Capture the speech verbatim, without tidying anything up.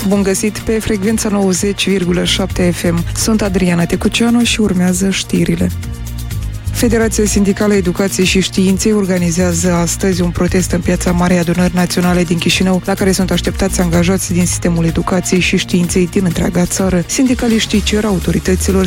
Bun găsit pe frecvența nouăzeci virgulă șapte F M. Sunt Adriana Tecuceanu și urmează știrile. Federația Sindicală Educației și Științei organizează astăzi un protest în Piața Marei Adunări Naționale din Chișinău, la care sunt așteptați angajați din sistemul educației și științei din întreaga țară. Sindicaliștii cer autorităților